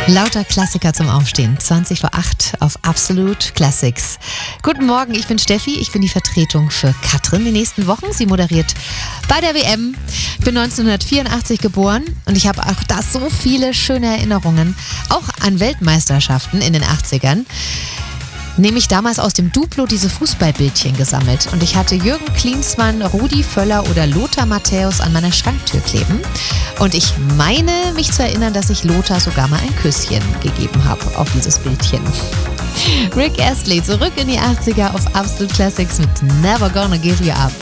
Lauter Klassiker zum Aufstehen. 20 vor 8 auf Absolute Classics. Guten Morgen, ich bin Steffi. Ich bin die Vertretung für Katrin die nächsten Wochen. Sie moderiert bei der WM. Ich bin 1984 geboren und ich habe auch da so viele schöne Erinnerungen. Auch an Weltmeisterschaften in den 80ern. Nämlich damals aus dem Duplo diese Fußballbildchen gesammelt. Und ich hatte Jürgen Klinsmann, Rudi Völler oder Lothar Matthäus an meiner Schranktür kleben. Und ich meine, mich zu erinnern, dass ich Lothar sogar mal ein Küsschen gegeben habe auf dieses Bildchen. Rick Astley, zurück in die 80er auf Absolute Classics mit Never Gonna Give You Up.